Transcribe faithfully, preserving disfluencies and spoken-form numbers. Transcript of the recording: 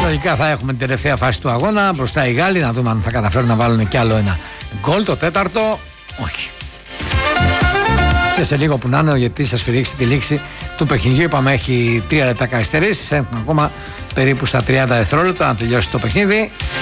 Λογικά θα έχουμε την τελευταία φάση του αγώνα. Μπροστά οι Γάλλοι, να δούμε αν θα καταφέρουν να βάλουν κι άλλο ένα γκολ. Το τέταρτο, όχι. Και σε λίγο που να είναι ο ηγετής θα σφυρίξει τη λήξη του παιχνιδιού. Είπαμε έχει τρία λεπτά καθυστερήσεις. Έχουμε ακόμα περίπου στα τριάντα δευτερόλεπτα να τελειώσει το παιχνίδι.